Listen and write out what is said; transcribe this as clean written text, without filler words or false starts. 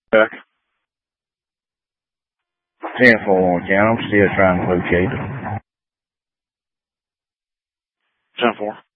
Back. 10-4 on count. I'm still trying to locate it. 10-4.